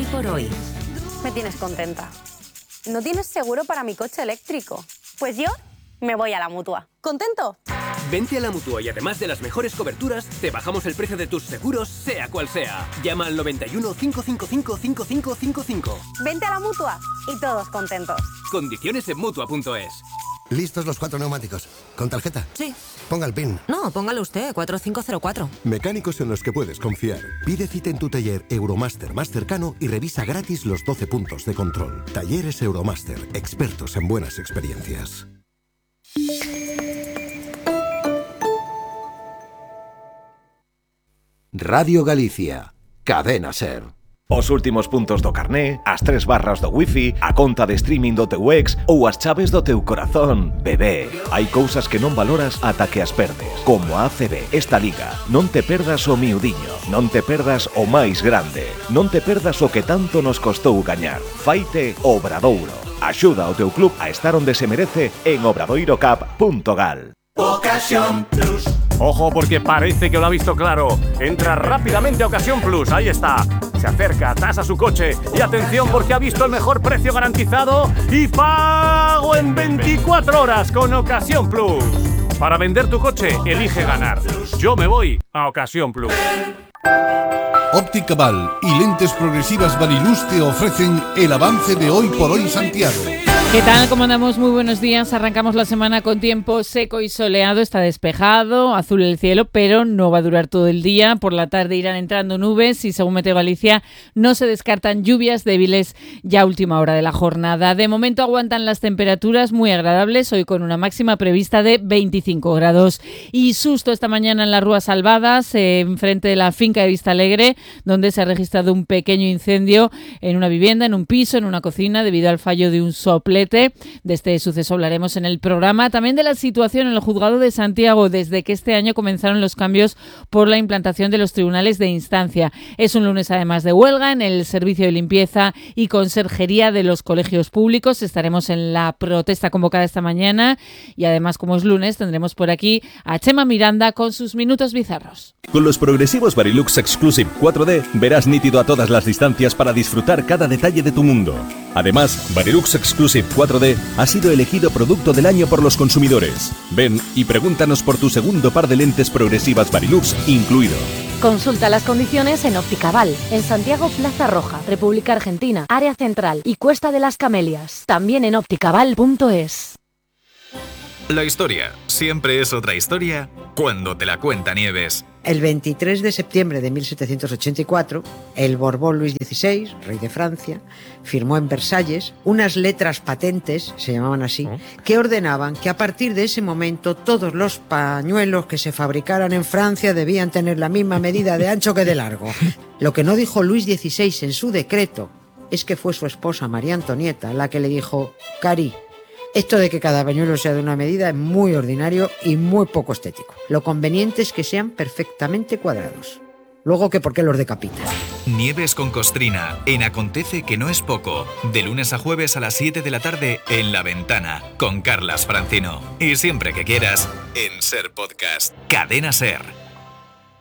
por hoy. Me tienes contenta. ¿No tienes seguro para mi coche eléctrico? Pues yo me voy a la Mutua. ¿Contento? Vente a la Mutua y además de las mejores coberturas, te bajamos el precio de tus seguros, sea cual sea. Llama al 91 555 5555. Vente a la Mutua y todos contentos. Condiciones en Mutua.es. ¿Listos los 4 neumáticos? ¿Con tarjeta? Sí. Ponga el PIN. No, póngalo usted, 4504. Mecánicos en los que puedes confiar. Pide cita en tu taller Euromaster más cercano y revisa gratis los 12 puntos de control. Talleres Euromaster, expertos en buenas experiencias. Radio Galicia, Cadena Ser. Os últimos puntos do carné, as 3 barras do wifi, a conta de streaming do teu ex ou as chaves do teu corazón, bebé. Hai cousas que non valoras ata que as perdes. Como a ACB, esta liga. Non te perdas o miudiño, non te perdas o máis grande, non te perdas o que tanto nos costou gañar. Faite Obradoiro. Axuda ao teu club a estar onde se merece en obradoirocap.gal. Ocasión Plus. Ojo porque parece que lo ha visto claro. Entra rápidamente a Ocasión Plus, ahí está. Se acerca, tasa su coche y atención porque ha visto el mejor precio garantizado y pago en 24 horas con Ocasión Plus. Para vender tu coche, elige ganar. Yo me voy a Ocasión Plus. Óptica Val y lentes progresivas Varilux te ofrecen el avance de Hoy por Hoy Santiago. ¿Qué tal? ¿Cómo andamos? Muy buenos días. Arrancamos la semana con tiempo seco y soleado. Está despejado, azul el cielo, pero no va a durar todo el día. Por la tarde irán entrando nubes y según Meteo Galicia no se descartan lluvias débiles ya a última hora de la jornada. De momento aguantan las temperaturas muy agradables, hoy con una máxima prevista de 25 grados. Y susto esta mañana en las Rúas Salvadas, enfrente de la finca de Vistalegre, donde se ha registrado un pequeño incendio en una vivienda, en un piso, en una cocina, debido al fallo de un soplete. De este suceso hablaremos en el programa. También de la situación en el Juzgado de Santiago desde que este año comenzaron los cambios por la implantación de los tribunales de instancia. Es un lunes además de huelga en el servicio de limpieza y conserjería de los colegios públicos. Estaremos en la protesta convocada esta mañana y además, como es lunes, tendremos por aquí a Chema Miranda con sus minutos bizarros. Con los progresivos Varilux Exclusive 4D verás nítido a todas las distancias para disfrutar cada detalle de tu mundo. Además, Varilux Exclusive 4D ha sido elegido Producto del Año por los consumidores. Ven y pregúntanos por tu segundo par de lentes progresivas Varilux incluido. Consulta las condiciones en Óptica Val, en Santiago Plaza Roja, República Argentina, Área Central y Cuesta de las Camelias. También en opticaval.es. La historia siempre es otra historia cuando te la cuenta Nieves. El 23 de septiembre de 1784, el Borbón Luis XVI, rey de Francia, firmó en Versalles unas letras patentes, se llamaban así, que ordenaban que a partir de ese momento todos los pañuelos que se fabricaran en Francia debían tener la misma medida de ancho que de largo. Lo que no dijo Luis XVI en su decreto es que fue su esposa María Antonieta la que le dijo: Cari, esto de que cada pañuelo sea de una medida es muy ordinario y muy poco estético. Lo conveniente es que sean perfectamente cuadrados. Luego, que por qué los decapitan. Nieves con Costrina, en Acontece que no es poco. De lunes a jueves a las 7 de la tarde en La Ventana, con Carlas Francino. Y siempre que quieras, en Ser Podcast. Cadena Ser.